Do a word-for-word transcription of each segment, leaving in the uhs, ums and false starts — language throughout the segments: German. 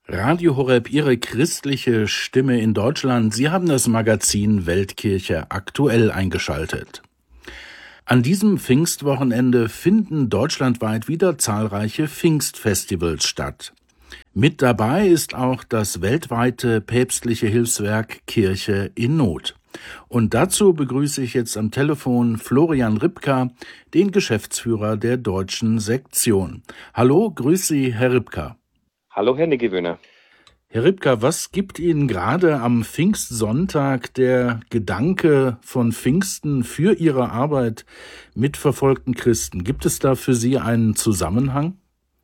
Radio Horeb, Ihre christliche Stimme in Deutschland. Sie haben das Magazin Weltkirche aktuell eingeschaltet. An diesem Pfingstwochenende finden deutschlandweit wieder zahlreiche Pfingstfestivals statt. Mit dabei ist auch das weltweite päpstliche Hilfswerk Kirche in Not. Und dazu begrüße ich jetzt am Telefon Florian Ripka, den Geschäftsführer der deutschen Sektion. Hallo, grüß Sie, Herr Ripka. Hallo, Herr Niggewöhner. Herr Ripka, was gibt Ihnen gerade am Pfingstsonntag der Gedanke von Pfingsten für Ihre Arbeit mit verfolgten Christen? Gibt es da für Sie einen Zusammenhang?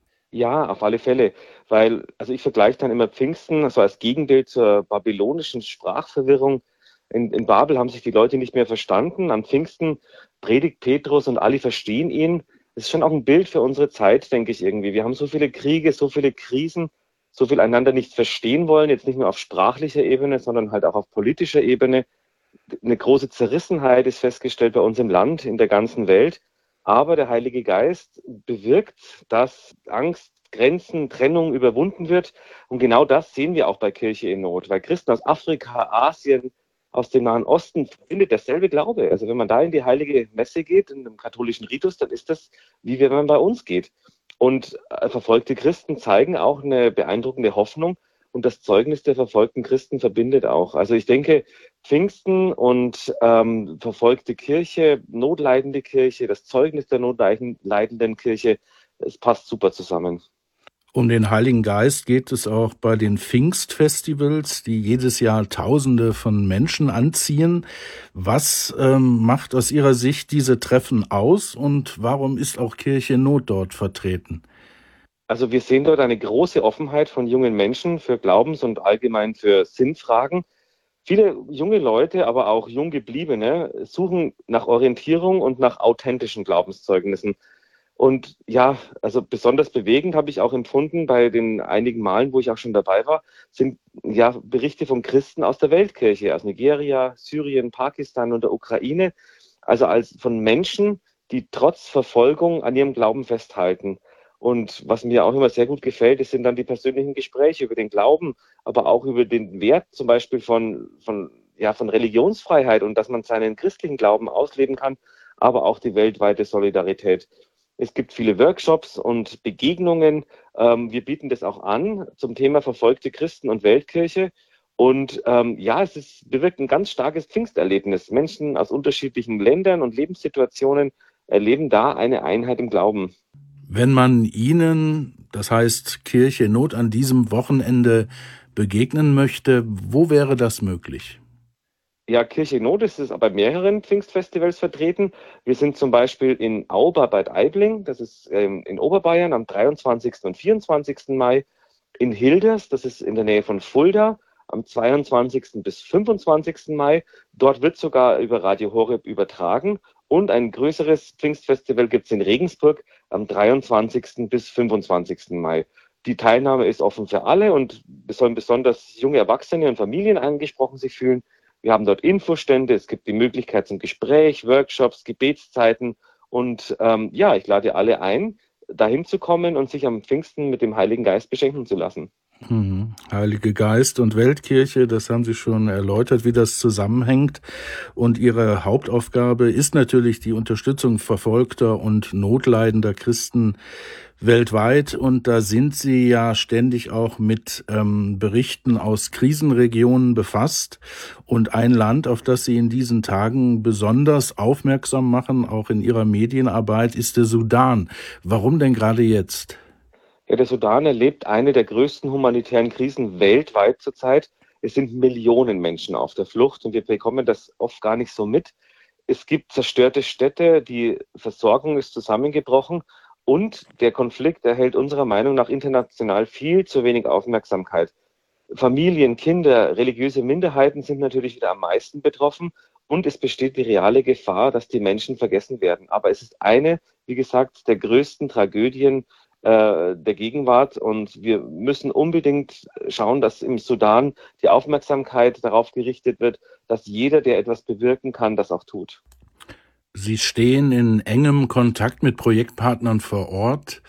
Ja, auf alle Fälle, weil, also ich vergleiche dann immer Pfingsten so als Gegenbild zur babylonischen Sprachverwirrung. In, in Babel haben sich die Leute nicht mehr verstanden. Am Pfingsten predigt Petrus und alle verstehen ihn. Das ist schon auch ein Bild für unsere Zeit, denke ich irgendwie. Wir haben so viele Kriege, so viele Krisen, so viel einander nicht verstehen wollen, jetzt nicht nur auf sprachlicher Ebene, sondern halt auch auf politischer Ebene. Eine große Zerrissenheit ist festgestellt bei uns im Land, in der ganzen Welt. Aber der Heilige Geist bewirkt, dass Angst, Grenzen, Trennung überwunden wird. Und genau das sehen wir auch bei Kirche in Not, weil Christen aus Afrika, Asien, aus dem Nahen Osten findet derselbe Glaube. Also wenn man da in die heilige Messe geht, in einem katholischen Ritus, dann ist das, wie wenn man bei uns geht. Und äh, verfolgte Christen zeigen auch eine beeindruckende Hoffnung. Und das Zeugnis der verfolgten Christen verbindet auch. Also ich denke, Pfingsten und ähm, verfolgte Kirche, notleidende Kirche, das Zeugnis der notleidenden Kirche, es passt super zusammen. Um den Heiligen Geist geht es auch bei den Pfingstfestivals, die jedes Jahr Tausende von Menschen anziehen. Was ähm, macht aus Ihrer Sicht diese Treffen aus und warum ist auch Kirche in Not dort vertreten? Also wir sehen dort eine große Offenheit von jungen Menschen für Glaubens- und allgemein für Sinnfragen. Viele junge Leute, aber auch Junggebliebene suchen nach Orientierung und nach authentischen Glaubenszeugnissen. Und ja, also besonders bewegend habe ich auch empfunden bei den einigen Malen, wo ich auch schon dabei war, sind ja Berichte von Christen aus der Weltkirche, aus Nigeria, Syrien, Pakistan und der Ukraine. Also als von Menschen, die trotz Verfolgung an ihrem Glauben festhalten. Und was mir auch immer sehr gut gefällt, das sind dann die persönlichen Gespräche über den Glauben, aber auch über den Wert zum Beispiel von, von, ja, von Religionsfreiheit und dass man seinen christlichen Glauben ausleben kann, aber auch die weltweite Solidarität. Es gibt viele Workshops und Begegnungen. Ähm, wir bieten das auch an zum Thema verfolgte Christen und Weltkirche. Und ähm, ja, es ist, bewirkt ein ganz starkes Pfingsterlebnis. Menschen aus unterschiedlichen Ländern und Lebenssituationen erleben da eine Einheit im Glauben. Wenn man Ihnen, das heißt Kirche in Not, an diesem Wochenende begegnen möchte, wo wäre das möglich? Ja, Kirche in Not ist es bei mehreren Pfingstfestivals vertreten. Wir sind zum Beispiel in Auber Bad Aibling, das ist ähm, in Oberbayern am dreiundzwanzigsten und vierundzwanzigsten Mai. In Hilders, das ist in der Nähe von Fulda, am zweiundzwanzigsten bis fünfundzwanzigsten Mai. Dort wird sogar über Radio Horeb übertragen. Und ein größeres Pfingstfestival gibt es in Regensburg am dreiundzwanzigsten bis fünfundzwanzigsten Mai. Die Teilnahme ist offen für alle und es sollen besonders junge Erwachsene und Familien angesprochen sich fühlen. Wir haben dort Infostände, es gibt die Möglichkeit zum Gespräch, Workshops, Gebetszeiten und ähm, ja, ich lade alle ein, dahin zu kommen und sich am Pfingsten mit dem Heiligen Geist beschenken zu lassen. Mhm. Heilige Geist und Weltkirche, das haben Sie schon erläutert, wie das zusammenhängt. Und Ihre Hauptaufgabe ist natürlich die Unterstützung verfolgter und notleidender Christen weltweit. Und da sind Sie ja ständig auch mit ähm, Berichten aus Krisenregionen befasst. Und ein Land, auf das Sie in diesen Tagen besonders aufmerksam machen, auch in Ihrer Medienarbeit, ist der Sudan. Warum denn gerade jetzt? Ja, der Sudan erlebt eine der größten humanitären Krisen weltweit zurzeit. Es sind Millionen Menschen auf der Flucht und wir bekommen das oft gar nicht so mit. Es gibt zerstörte Städte, die Versorgung ist zusammengebrochen und der Konflikt erhält unserer Meinung nach international viel zu wenig Aufmerksamkeit. Familien, Kinder, religiöse Minderheiten sind natürlich wieder am meisten betroffen und es besteht die reale Gefahr, dass die Menschen vergessen werden. Aber es ist eine, wie gesagt, der größten Tragödien der Gegenwart und wir müssen unbedingt schauen, dass im Sudan die Aufmerksamkeit darauf gerichtet wird, dass jeder, der etwas bewirken kann, das auch tut. Sie stehen in engem Kontakt mit Projektpartnern vor Ort.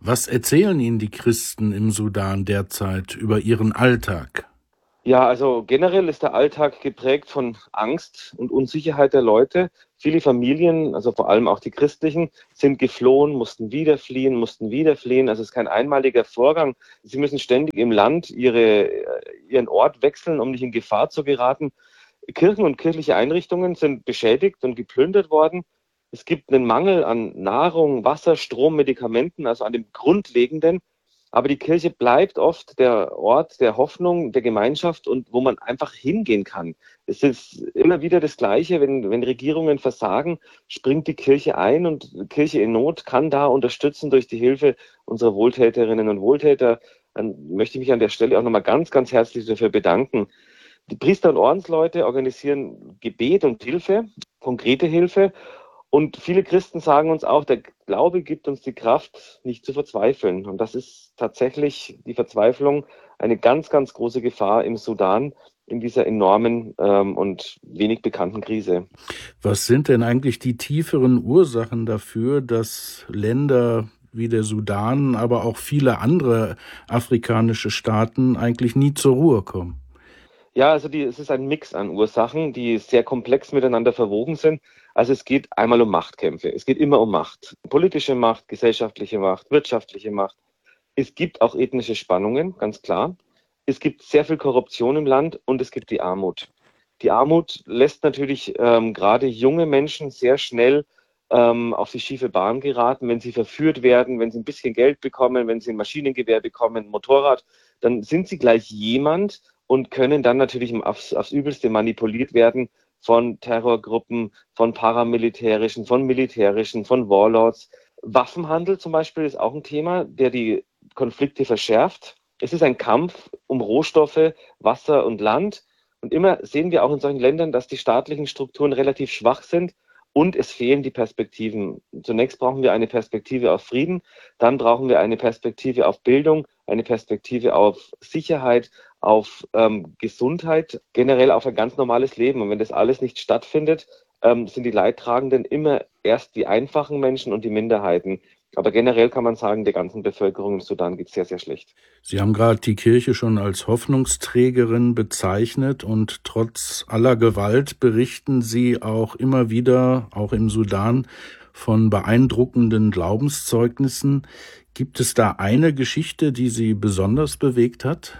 Was erzählen Ihnen die Christen im Sudan derzeit über ihren Alltag? Ja, also generell ist der Alltag geprägt von Angst und Unsicherheit der Leute. Viele Familien, also vor allem auch die christlichen, sind geflohen, mussten wieder fliehen, mussten wieder fliehen. Also es ist kein einmaliger Vorgang. Sie müssen ständig im Land ihre, ihren Ort wechseln, um nicht in Gefahr zu geraten. Kirchen und kirchliche Einrichtungen sind beschädigt und geplündert worden. Es gibt einen Mangel an Nahrung, Wasser, Strom, Medikamenten, also an dem Grundlegenden. Aber die Kirche bleibt oft der Ort der Hoffnung, der Gemeinschaft und wo man einfach hingehen kann. Es ist immer wieder das Gleiche, wenn, wenn Regierungen versagen, springt die Kirche ein und Kirche in Not kann da unterstützen durch die Hilfe unserer Wohltäterinnen und Wohltäter. Dann möchte ich mich an der Stelle auch nochmal ganz, ganz herzlich dafür bedanken. Die Priester und Ordensleute organisieren Gebet und Hilfe, konkrete Hilfe. Und viele Christen sagen uns auch, der Glaube gibt uns die Kraft, nicht zu verzweifeln. Und das ist tatsächlich die Verzweiflung eine ganz, ganz große Gefahr im Sudan in dieser enormen ähm, und wenig bekannten Krise. Was sind denn eigentlich die tieferen Ursachen dafür, dass Länder wie der Sudan, aber auch viele andere afrikanische Staaten eigentlich nie zur Ruhe kommen? Ja, also die, es ist ein Mix an Ursachen, die sehr komplex miteinander verwoben sind. Also es geht einmal um Machtkämpfe. Es geht immer um Macht. Politische Macht, gesellschaftliche Macht, wirtschaftliche Macht. Es gibt auch ethnische Spannungen, ganz klar. Es gibt sehr viel Korruption im Land und es gibt die Armut. Die Armut lässt natürlich ähm, gerade junge Menschen sehr schnell ähm, auf die schiefe Bahn geraten, wenn sie verführt werden, wenn sie ein bisschen Geld bekommen, wenn sie ein Maschinengewehr bekommen, ein Motorrad, dann sind sie gleich jemand und können dann natürlich aufs, aufs Übelste manipuliert werden von Terrorgruppen, von paramilitärischen, von militärischen, von Warlords. Waffenhandel zum Beispiel ist auch ein Thema, der die Konflikte verschärft. Es ist ein Kampf um Rohstoffe, Wasser und Land. Und immer sehen wir auch in solchen Ländern, dass die staatlichen Strukturen relativ schwach sind und es fehlen die Perspektiven. Zunächst brauchen wir eine Perspektive auf Frieden, dann brauchen wir eine Perspektive auf Bildung, eine Perspektive auf Sicherheit, auf ähm, Gesundheit, generell auf ein ganz normales Leben. Und wenn das alles nicht stattfindet, ähm, sind die Leidtragenden immer erst die einfachen Menschen und die Minderheiten. Aber generell kann man sagen, der ganzen Bevölkerung im Sudan geht es sehr, sehr schlecht. Sie haben gerade die Kirche schon als Hoffnungsträgerin bezeichnet und trotz aller Gewalt berichten Sie auch immer wieder, auch im Sudan, von beeindruckenden Glaubenszeugnissen. Gibt es da eine Geschichte, die Sie besonders bewegt hat?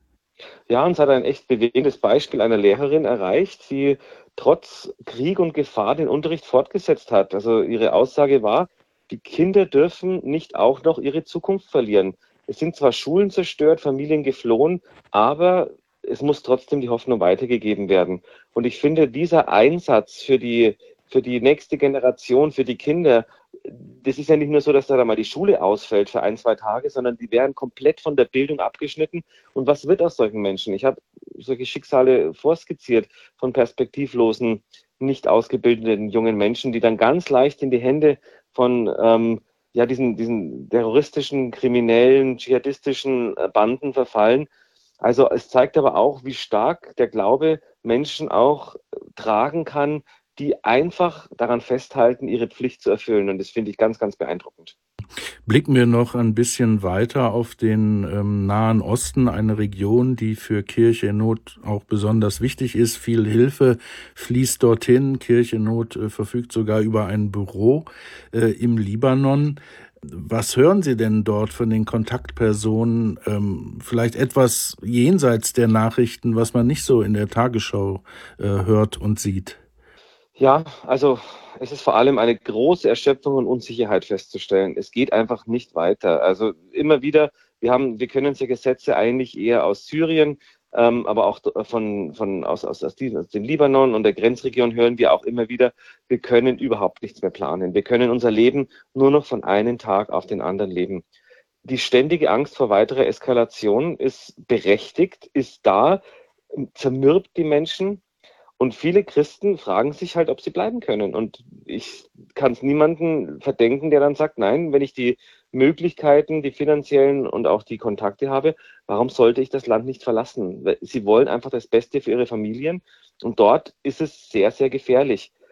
Ja, uns hat ein echt bewegendes Beispiel einer Lehrerin erreicht, die trotz Krieg und Gefahr den Unterricht fortgesetzt hat. Also ihre Aussage war, die Kinder dürfen nicht auch noch ihre Zukunft verlieren. Es sind zwar Schulen zerstört, Familien geflohen, aber es muss trotzdem die Hoffnung weitergegeben werden. Und ich finde, dieser Einsatz für die, für die nächste Generation, für die Kinder, das ist ja nicht nur so, dass da mal die Schule ausfällt für ein, zwei Tage, sondern die werden komplett von der Bildung abgeschnitten. Und was wird aus solchen Menschen? Ich habe solche Schicksale vorskizziert von perspektivlosen, nicht ausgebildeten jungen Menschen, die dann ganz leicht in die Hände von ähm, ja, diesen, diesen terroristischen, kriminellen, dschihadistischen Banden verfallen. Also es zeigt aber auch, wie stark der Glaube Menschen auch tragen kann, die einfach daran festhalten, ihre Pflicht zu erfüllen. Und das finde ich ganz, ganz beeindruckend. Blicken wir noch ein bisschen weiter auf den ähm, Nahen Osten, eine Region, die für Kirche in Not auch besonders wichtig ist. Viel Hilfe fließt dorthin. Kirche in Not äh, verfügt sogar über ein Büro äh, im Libanon. Was hören Sie denn dort von den Kontaktpersonen? Ähm, vielleicht etwas jenseits der Nachrichten, was man nicht so in der Tagesschau äh, hört und sieht? Ja, also es ist vor allem eine große Erschöpfung und Unsicherheit festzustellen. Es geht einfach nicht weiter. Also immer wieder, wir haben, wir können uns ja Gesetze eigentlich eher aus Syrien, ähm, aber auch von, von aus, aus, aus, diesem, aus dem Libanon und der Grenzregion hören wir auch immer wieder, wir können überhaupt nichts mehr planen. Wir können unser Leben nur noch von einem Tag auf den anderen leben. Die ständige Angst vor weiterer Eskalation ist berechtigt, ist da, zermürbt die Menschen. Und viele Christen fragen sich halt, ob sie bleiben können. Und ich kann es niemandem verdenken, der dann sagt, nein, wenn ich die Möglichkeiten, die finanziellen und auch die Kontakte habe, warum sollte ich das Land nicht verlassen? Sie wollen einfach das Beste für ihre Familien. Und dort ist es sehr, sehr gefährlich.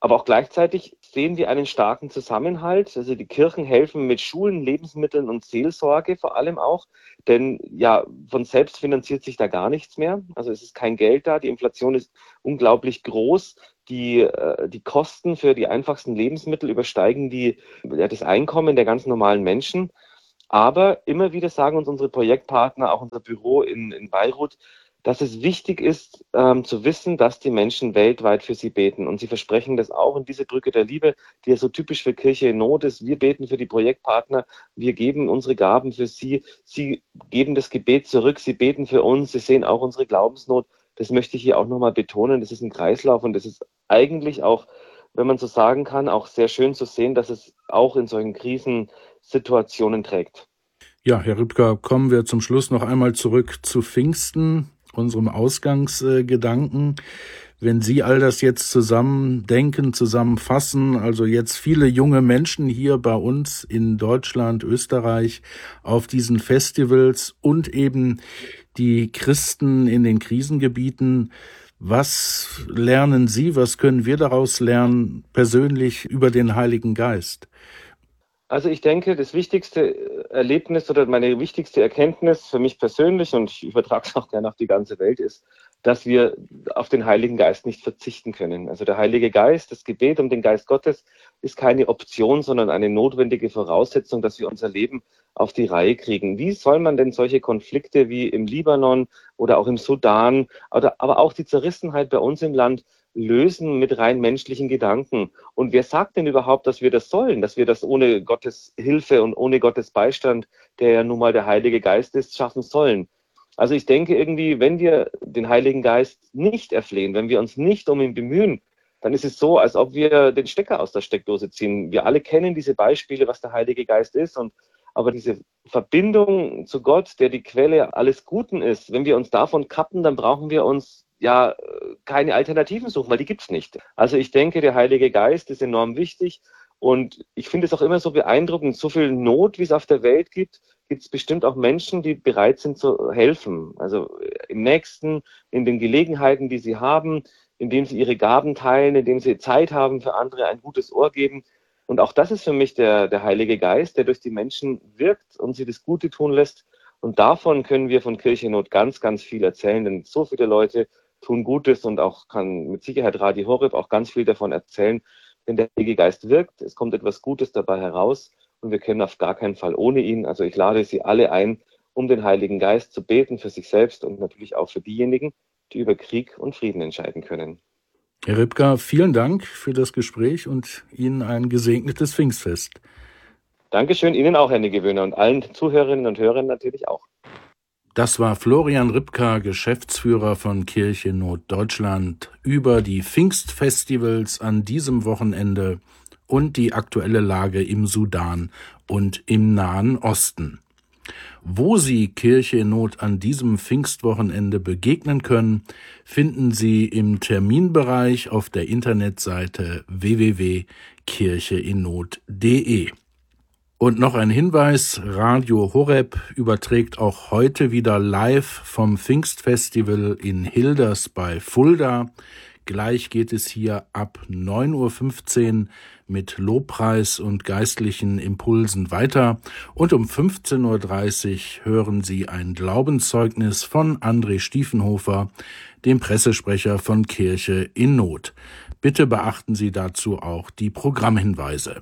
Aber auch gleichzeitig sehen wir einen starken Zusammenhalt. Also die Kirchen helfen mit Schulen, Lebensmitteln und Seelsorge vor allem auch. Denn ja, von selbst finanziert sich da gar nichts mehr. Also es ist kein Geld da. Die Inflation ist unglaublich groß. Die, äh, die Kosten für die einfachsten Lebensmittel übersteigen die, ja, das Einkommen der ganz normalen Menschen. Aber immer wieder sagen uns unsere Projektpartner, auch unser Büro in, in Beirut, dass es wichtig ist, ähm, zu wissen, dass die Menschen weltweit für sie beten. Und sie versprechen das auch in diese Brücke der Liebe, die ja so typisch für Kirche in Not ist. Wir beten für die Projektpartner, wir geben unsere Gaben für sie, sie geben das Gebet zurück, sie beten für uns, sie sehen auch unsere Glaubensnot. Das möchte ich hier auch nochmal betonen. Das ist ein Kreislauf und das ist eigentlich auch, wenn man so sagen kann, auch sehr schön zu sehen, dass es auch in solchen Krisensituationen trägt. Ja, Herr Rübker, kommen wir zum Schluss noch einmal zurück zu Pfingsten, unserem Ausgangsgedanken. Wenn Sie all das jetzt zusammen denken, zusammenfassen, also jetzt viele junge Menschen hier bei uns in Deutschland, Österreich auf diesen Festivals und eben die Christen in den Krisengebieten, was lernen Sie, was können wir daraus lernen persönlich über den Heiligen Geist? Also ich denke, das wichtigste Erlebnis oder meine wichtigste Erkenntnis für mich persönlich, und ich übertrage es auch gerne auf die ganze Welt, ist, dass wir auf den Heiligen Geist nicht verzichten können. Also der Heilige Geist, das Gebet um den Geist Gottes ist keine Option, sondern eine notwendige Voraussetzung, dass wir unser Leben auf die Reihe kriegen. Wie soll man denn solche Konflikte wie im Libanon oder auch im Sudan, oder, aber auch die Zerrissenheit bei uns im Land lösen mit rein menschlichen Gedanken? Und wer sagt denn überhaupt, dass wir das sollen, dass wir das ohne Gottes Hilfe und ohne Gottes Beistand, der ja nun mal der Heilige Geist ist, schaffen sollen? Also ich denke irgendwie, wenn wir den Heiligen Geist nicht erflehen, wenn wir uns nicht um ihn bemühen, dann ist es so, als ob wir den Stecker aus der Steckdose ziehen. Wir alle kennen diese Beispiele, was der Heilige Geist ist, und aber diese Verbindung zu Gott, der die Quelle alles Guten ist, wenn wir uns davon kappen, dann brauchen wir uns ja keine Alternativen suchen, weil die gibt's nicht. Also ich denke, der Heilige Geist ist enorm wichtig, und ich finde es auch immer so beeindruckend, so viel Not, wie es auf der Welt gibt, gibt es bestimmt auch Menschen, die bereit sind zu helfen. Also im Nächsten, in den Gelegenheiten, die sie haben, indem sie ihre Gaben teilen, indem sie Zeit haben für andere, ein gutes Ohr geben. Und auch das ist für mich der, der Heilige Geist, der durch die Menschen wirkt und sie das Gute tun lässt. Und davon können wir von Kirche in Not ganz, ganz viel erzählen, denn so viele Leute tun Gutes, und auch kann mit Sicherheit Radio Horeb auch ganz viel davon erzählen. Wenn der Heilige Geist wirkt, es kommt etwas Gutes dabei heraus, und wir können auf gar keinen Fall ohne ihn. Also ich lade Sie alle ein, um den Heiligen Geist zu beten für sich selbst und natürlich auch für diejenigen, die über Krieg und Frieden entscheiden können. Herr Rübker, vielen Dank für das Gespräch und Ihnen ein gesegnetes Pfingstfest. Dankeschön, Ihnen auch, Herr Niggewöhner, und allen Zuhörerinnen und Hörern natürlich auch. Das war Florian Rübker, Geschäftsführer von Kirche in Not Deutschland, über die Pfingstfestivals an diesem Wochenende und die aktuelle Lage im Sudan und im Nahen Osten. Wo Sie Kirche in Not an diesem Pfingstwochenende begegnen können, finden Sie im Terminbereich auf der Internetseite w w w punkt kircheinnot punkt de. Und noch ein Hinweis, Radio Horeb überträgt auch heute wieder live vom Pfingstfestival in Hilders bei Fulda. Gleich geht es hier ab neun Uhr fünfzehn mit Lobpreis und geistlichen Impulsen weiter. Und um fünfzehn Uhr dreißig hören Sie ein Glaubenszeugnis von André Stiefenhofer, dem Pressesprecher von Kirche in Not. Bitte beachten Sie dazu auch die Programmhinweise.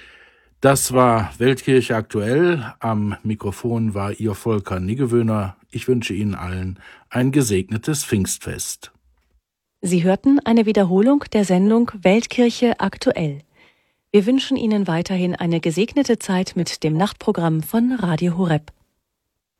Das war Weltkirche aktuell. Am Mikrofon war Ihr Volker Niggewöhner. Ich wünsche Ihnen allen ein gesegnetes Pfingstfest. Sie hörten eine Wiederholung der Sendung Weltkirche aktuell. Wir wünschen Ihnen weiterhin eine gesegnete Zeit mit dem Nachtprogramm von Radio Horeb.